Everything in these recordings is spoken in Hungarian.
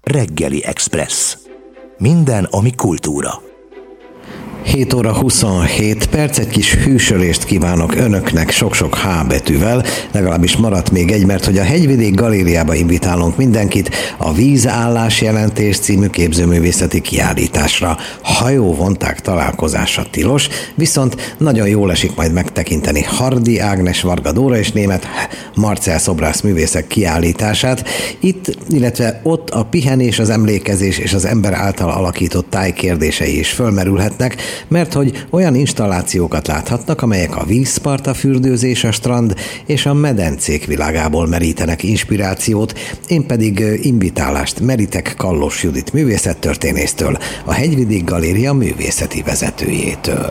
Reggeli Express. Minden, ami kultúra. 7 óra 27 perc, egy kis hűsölést kívánok önöknek sok-sok H betűvel, legalábbis maradt még egy, mert hogy a Hegyvidék Galériába invitálunk mindenkit a Vízállás jelentés című képzőművészeti kiállításra. Hajóvonták találkozása tilos, viszont nagyon jól esik majd megtekinteni Hardy Ágnes, Varga Dóra és Németh Marcell szobrász művészek kiállítását. Itt, illetve ott a pihenés, az emlékezés és az ember által alakított táj kérdései is fölmerülhetnek, mert hogy olyan installációkat láthatnak, amelyek a vízpart, a fürdőzés, a strand és a medencék világából merítenek inspirációt, én pedig invitálást merítek Kallos Judit művészettörténésztől, a Hegyvidék Galéria művészeti vezetőjétől.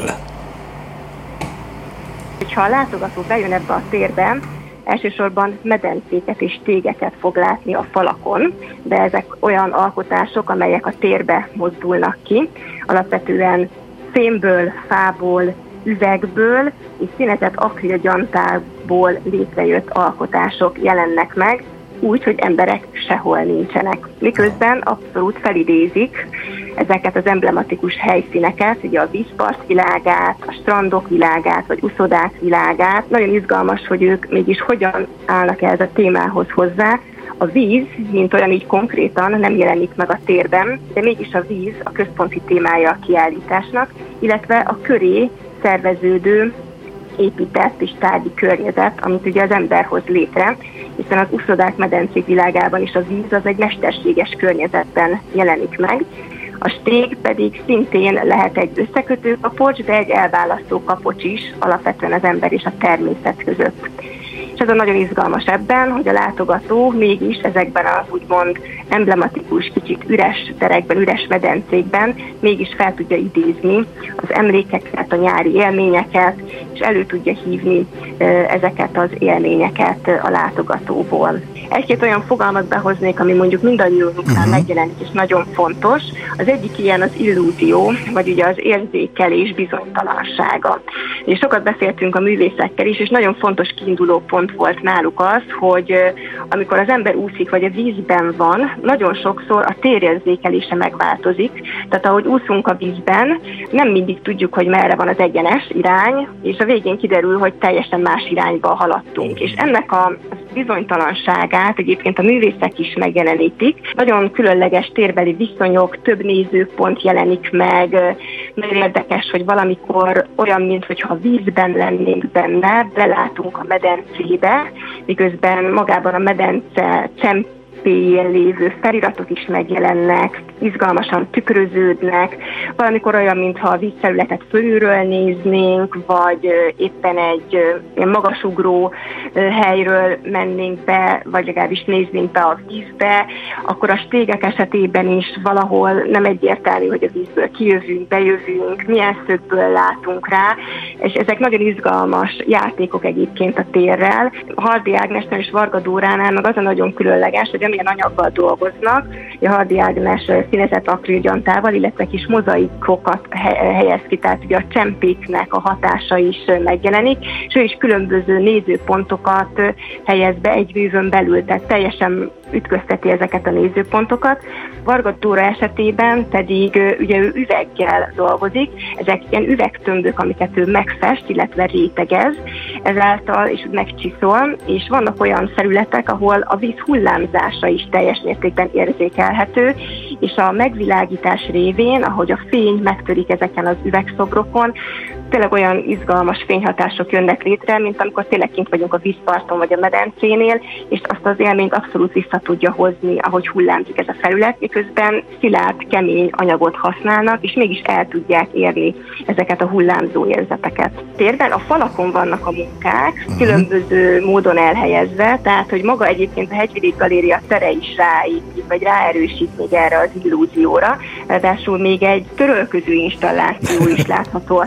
Ha a látogató bejön ebbe a térbe, elsősorban medencéket és tégeket fog látni a falakon, de ezek olyan alkotások, amelyek a térbe mozdulnak ki, alapvetően fémből, fából, üvegből és színezett akrilgyantából létrejött alkotások jelennek meg, úgy, hogy emberek sehol nincsenek. Miközben abszolút felidézik ezeket az emblematikus helyszíneket, ugye a vízpart világát, a strandok világát, vagy uszodák világát. Nagyon izgalmas, hogy ők mégis hogyan állnak ez a témához hozzá. A víz, mint olyan így konkrétan nem jelenik meg a térben, de mégis a víz a központi témája a kiállításnak, illetve a köré szerveződő épített és tárgyi környezet, amit ugye az ember hoz létre, hiszen az uszodák medencék világában is a víz az egy mesterséges környezetben jelenik meg. A stég pedig szintén lehet egy összekötő kapocs, de egy elválasztó kapocs is, alapvetően az ember és a természet között. És ez a nagyon izgalmas ebben, hogy a látogató mégis ezekben az úgymond emblematikus, kicsit üres terekben, üres medencékben mégis fel tudja idézni az emlékeket, a nyári élményeket, és elő tudja hívni ezeket az élményeket a látogatóból. Egy-két olyan fogalmat behoznék, ami mondjuk mindannyiunknál megjelenik, és nagyon fontos. Az egyik ilyen az illúzió, vagy ugye az érzékelés bizonytalansága. És sokat beszéltünk a művészekkel is, és nagyon fontos kiinduló pont volt náluk az, hogy amikor az ember úszik, vagy a vízben van, nagyon sokszor a térérzékelése megváltozik. Tehát ahogy úszunk a vízben, nem mindig tudjuk, hogy merre van az egyenes irány, és a végén kiderül, hogy teljesen más irányba haladtunk. És ennek a bizonytalanságát egyébként a művészek is megjelenítik. Nagyon különleges térbeli viszonyok, több nézőpont jelenik meg. Nagyon érdekes, hogy valamikor olyan, mintha vízben lennénk benne, belátunk a medencébe, miközben magában a medence csempéjén lévő feliratok is megjelennek, izgalmasan tükröződnek, valamikor olyan, mintha a vízterületet fölülről néznénk, vagy éppen egy ilyen magasugró helyről mennénk be, vagy legalábbis néznénk be a vízbe, akkor a stégek esetében is valahol nem egyértelmű, hogy a vízből kijövünk, bejövünk, milyen szögből látunk rá, és ezek nagyon izgalmas játékok egyébként a térrel. Hardy Ágnesnél és Varga Dóránál meg az a nagyon különleges, hogy amilyen anyaggal dolgoznak, a Hardy Ágnes színezett akrilgyantával, illetve kis mozaikokat helyez ki, tehát ugye a csempéknek a hatása is megjelenik, és ő is különböző nézőpontokat helyez be egy vízön belül, tehát teljesen ütközteti ezeket a nézőpontokat. Varga Dóra esetében pedig ugye ő üveggel dolgozik, ezek ilyen üvegtömbök, amiket ő megfest, illetve rétegez, ezáltal és megcsiszol, és vannak olyan felületek, ahol a víz hullámzása is teljes mértékben érzékelhető, és a megvilágítás révén, ahogy a fény megtörik ezeken az üvegszobrokon, tényleg olyan izgalmas fényhatások jönnek létre, mint amikor tényleg kint vagyunk a vízparton vagy a medencénél, és azt az élményt abszolút vissza tudja hozni, ahogy hullámzik ez a felület, miközben szilárd, kemény anyagot használnak, és mégis el tudják érni ezeket a hullámzó érzeteket. Térben a falakon vannak a munkák, különböző módon elhelyezve, tehát hogy maga egyébként a Hegyvidék Galéria tere is ráépít, vagy ráerősít még erre az illúzióra, ráadásul még egy törölköző installáció is látható a térben,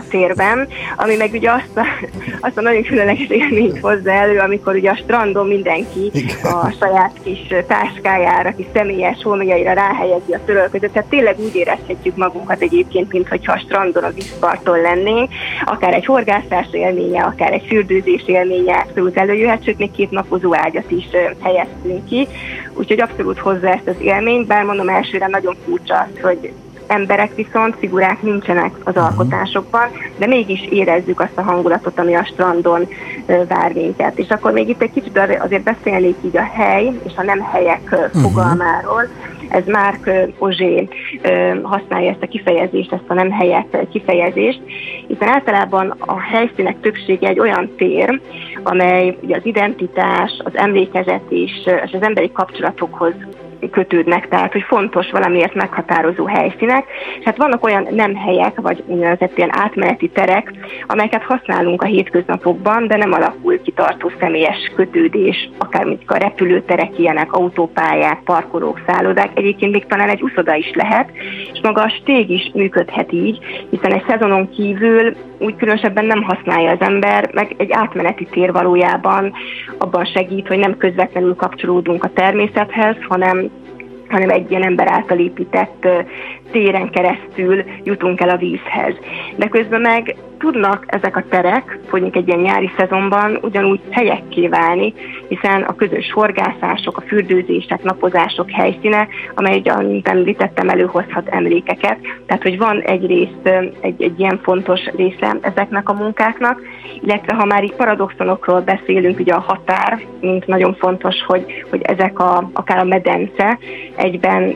éltem, ami meg ugye azt a nagyon különleges élményt hozza elő, amikor ugye a strandon mindenki a saját kis táskájára, kis személyes holmjaira ráhelyezi a törölközőt, tehát tényleg úgy érezhetjük magunkat egyébként, mintha a strandon, a vízparton lennénk, akár egy horgászás élménye, akár egy fürdőzés élménye abszolút előjöhet, sőt még 2 napozó ágyat is helyeztünk ki, úgyhogy abszolút hozza ezt az élményt, bár mondom elsőre nagyon furcsa az, hogy emberek viszont, figurák nincsenek az alkotásokban, de mégis érezzük azt a hangulatot, ami a strandon vár minket. És akkor még itt egy kicsit azért beszélnék így a hely és a nem helyek fogalmáról. Ez Marc Augé használja ezt a kifejezést, ezt a nem helyek kifejezést, hiszen általában a helyszínek többsége egy olyan tér, amely ugye az identitás, az emlékezet és az emberi kapcsolatokhoz kötődnek, tehát hogy fontos valamiért meghatározó helyszínek, és hát vannak olyan nem helyek, vagy úgynevezett ilyen átmeneti terek, amelyeket használunk a hétköznapokban, de nem alakul ki tartó személyes kötődés, akár mondjuk a repülőterek ilyenek, autópályák, parkolók, szállodák, egyébként még talán egy uszoda is lehet, és maga a stég is működhet így, hiszen egy szezonon kívül úgy különösebben nem használja az ember, meg egy átmeneti tér valójában abban segít, hogy nem közvetlenül kapcsolódunk a természethez, hanem egy ilyen ember által épített téren keresztül jutunk el a vízhez. De közben meg tudnak ezek a terek, mondjuk egy ilyen nyári szezonban ugyanúgy helyekké válni, hiszen a közös horgászások, a fürdőzések, napozások helyszíne, amely, amit említettem, előhozhat emlékeket. Tehát, hogy van egyrészt egy ilyen fontos része ezeknek a munkáknak, illetve ha már így paradoxonokról beszélünk, ugye a határ, mint nagyon fontos, hogy ezek akár a medence egyben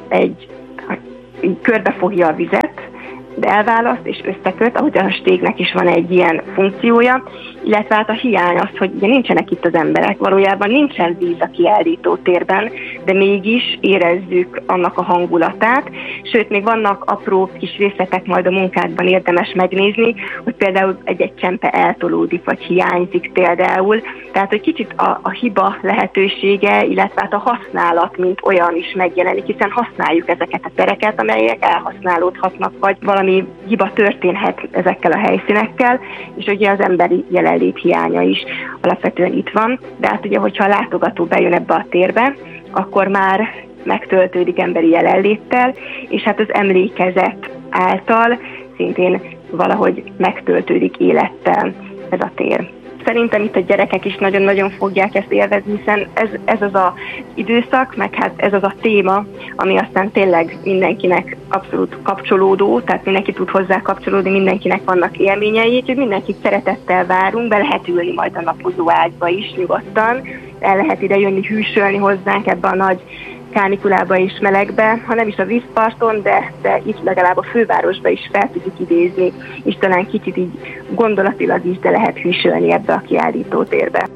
körbefogja a vizet, de elválaszt és összeköt, ahogy a stégnek is van egy ilyen funkciója, illetve hát a hiány az, hogy ugye nincsenek itt az emberek, valójában nincsen víz a kiállító térben, de mégis érezzük annak a hangulatát, sőt, még vannak apró kis részletek majd a munkákban érdemes megnézni, hogy például egy csempe eltolódik, vagy hiányzik például, tehát hogy kicsit a hiba lehetősége, illetve hát a használat, mint olyan is megjelenik, hiszen használjuk ezeket a tereket, amelyek elhasználódhatnak, vagy valami hiba történhet ezekkel a helyszínekkel, és ugye az emberi jelenlét hiánya is alapvetően itt van, de hát ugye, hogyha a látogató bejön ebbe a térbe, akkor már megtöltődik emberi jelenléttel, és hát az emlékezet által szintén valahogy megtöltődik élettel ez a tér. Szerintem itt a gyerekek is nagyon-nagyon fogják ezt élvezni, hiszen ez az az időszak, meg hát ez az a téma, ami aztán tényleg mindenkinek abszolút kapcsolódó, tehát mindenki tud hozzá kapcsolódni, mindenkinek vannak élményei, úgyhogy mindenkit szeretettel várunk, be lehet ülni majd a napozó ágyba is nyugodtan, el lehet ide jönni hűsölni hozzánk ebbe a nagy kánikulába és melegbe, ha nem is a vízparton, de itt legalább a fővárosba is fel tudjuk idézni, és talán kicsit így gondolatilag is, de lehet hűsölni ebbe a kiállító térbe.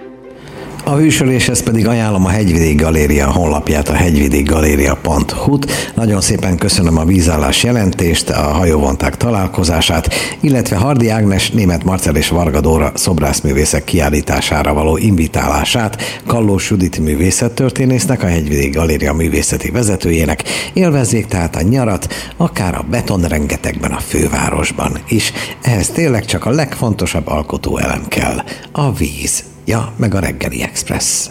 A hűsöléshez pedig ajánlom a Hegyvidék Galéria honlapját, a hegyvidékgaléria.hu-t. Nagyon szépen köszönöm a vízállás jelentést, a hajóvonták találkozását, illetve Hardy Ágnes, Németh Marcell és Varga Dóra szobrászművészek kiállítására való invitálását Kallós Judit művészettörténésznek, a Hegyvidék Galéria művészeti vezetőjének. Élvezzék tehát a nyarat, akár a betonrengetegben a fővárosban is. Ehhez tényleg csak a legfontosabb alkotóelem kell, a víz. Ja, meg a Reggeli Express.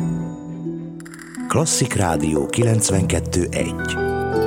Klasszik Rádió 92.1.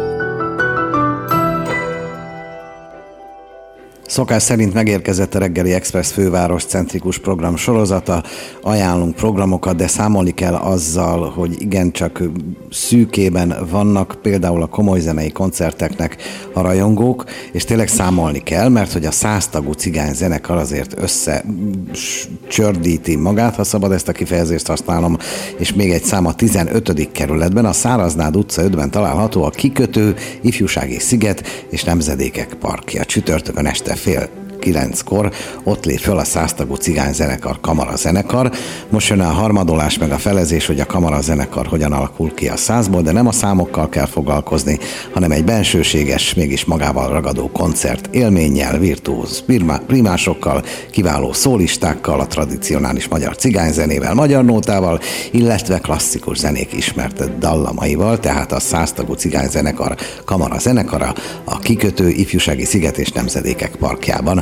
Szokás szerint megérkezett a Reggeli Express főváros centrikus program sorozata. Ajánlunk programokat, de számolni kell azzal, hogy igencsak szűkében vannak például a komoly zenei koncerteknek a rajongók, és tényleg számolni kell, mert hogy a 100 tagú cigány zenekar azért összecsördíti magát, ha szabad ezt a kifejezést használnom, és még egy szám a 15. kerületben, a Száraznád utca 5-ben található a Kikötő, Ifjúsági Sziget és Nemzedékek Parkja. Csütörtökön este 8:30 ott lép föl a 100 tagú cigányzenekar, kamarazenekar. Most jön a harmadolás meg a felezés, hogy a kamarazenekar hogyan alakul ki a 100-ból, de nem a számokkal kell foglalkozni, hanem egy bensőséges, mégis magával ragadó koncert élménnyel, virtuóz primásokkal, kiváló szólistákkal, a tradicionális magyar cigányzenével, magyar nótával, illetve klasszikus zenék ismert dallamaival, tehát a 100 tagú cigányzenekar, kamarazenekara, a Kikötő, Ifjúsági Sziget és Nemzedékek Parkjában.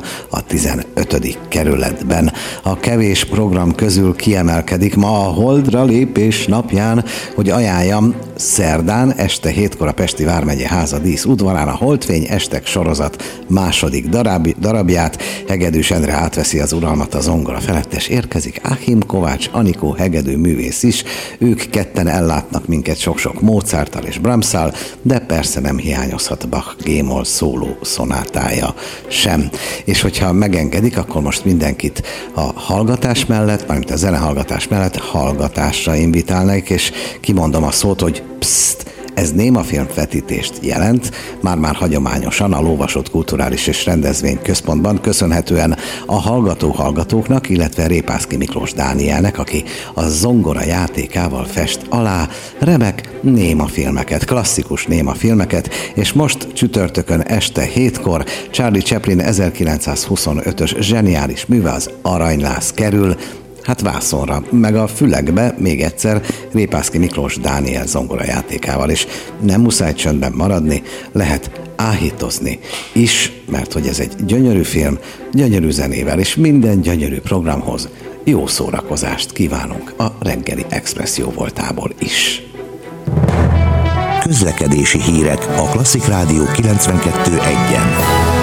a 15. kerületben. A kevés program közül kiemelkedik ma a Holdra lépés napján, hogy ajánljam szerdán este 7-kor a Pesti Vármegye Háza dísz udvarán a Holdfény estek sorozat második darabját. Hegedűs Endre átveszi az uralmat, a zongora felettes érkezik, Achim Kovács Anikó hegedű művész is. Ők ketten ellátnak minket sok-sok Mozarttal és Brahmsszal, de persze nem hiányozhat Bach G-moll szóló szonátája sem. És hogyha megengedik, akkor most mindenkit a hallgatás mellett, mármint a zenehallgatás mellett hallgatásra invitálnék, és kimondom a szót, hogy pszt, ez némafilmvetítést jelent, már hagyományosan a Lóvasott Kulturális és Rendezvényközpontban, köszönhetően a hallgatóknak, illetve Répászki Miklós Dánielnek, aki a zongora játékával fest alá remek némafilmeket, klasszikus némafilmeket, és most csütörtökön este 7-kor Charlie Chaplin 1925-ös zseniális műve, az Aranyláz kerül vászonra, meg a fülekbe még egyszer Répászki Miklós Dániel zongorajátékával, és nem muszáj csöndben maradni, lehet áhítozni is, mert hogy ez egy gyönyörű film, gyönyörű zenével, és minden gyönyörű programhoz jó szórakozást kívánunk a reggeli Express jóvoltából is. Közlekedési hírek a Klasszik Rádió 92.1-en.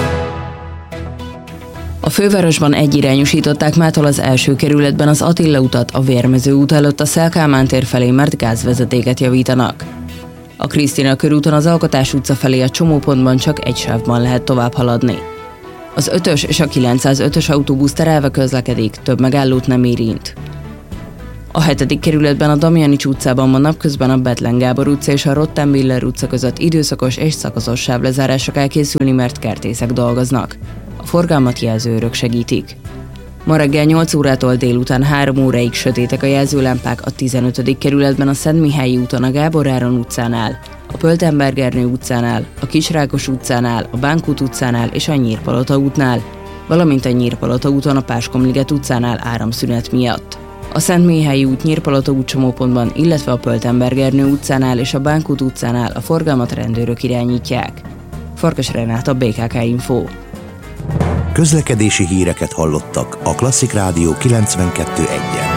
A fővárosban egyirányosították mától az első kerületben az Attila utat a Vérmező út előtt a Széll Kálmán tér felé, mert gázvezetéket javítanak. A Krisztina körúton az Alkotás utca felé a csomópontban csak egy sávban lehet tovább haladni. Az 5-ös és a 905-ös autóbusz terelve közlekedik, több megállót nem érint. A 7. kerületben a Damjanics utcában ma napközben a Bethlen Gábor utca és a Rottenmiller utca között időszakos és szakaszos sávlezárásra kell készülni, mert kertészek dolgoznak. A forgalmat jelzőrök segítik. Ma reggel 8 órától délután 3 óráig sötétek a jelzőlámpák a 15. kerületben a Szentmihályi úton a Gábor Áron utcánál, a Pöltenberg-Ernő utcánál, a Kisrákos utcánál, a Bánkút utcánál és a Nyírpalota útnál, valamint a Nyírpalota úton a Páskomliget utcánál áramszünet miatt. A Szentmihályi út Nyírpalota út csomópontban, illetve a Pöltenberg-Ernő utcánál és a Bánkút utcánál a forgalmat rendőrök irányítják. Farkas Renáta, BKK Info. Közlekedési híreket hallottak a Klasszik Rádió 92.1-en.